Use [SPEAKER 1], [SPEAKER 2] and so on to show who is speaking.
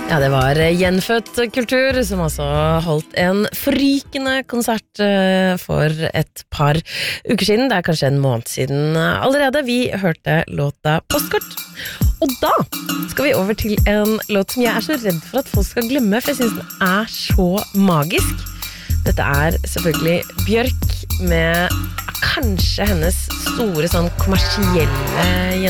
[SPEAKER 1] Ja, det var Gjenfødt Kultur som altså holdt en frykende konsert for et par uker siden. Det er kanskje en måned siden allerede. Vi hørte låta Postkort. Og da skal vi over til en låt som jeg er så redd for at folk skal glemme, for jeg synes den er så magisk. Dette er selvfølgelig Bjørk med kanskje hennes store sånn kommersielle